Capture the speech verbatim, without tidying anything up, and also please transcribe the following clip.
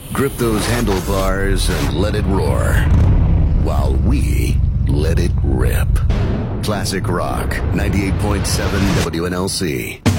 Grip those handlebars and let it roar, while we let it rip. Classic Rock, ninety-eight point seven W N L C.